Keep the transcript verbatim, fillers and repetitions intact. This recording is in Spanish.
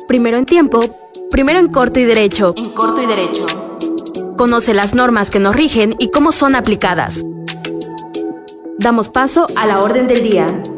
Primero en tiempo, primero en corto y derecho. En corto y derecho. Conoce las normas que nos rigen y cómo son aplicadas. Damos paso a la orden del día.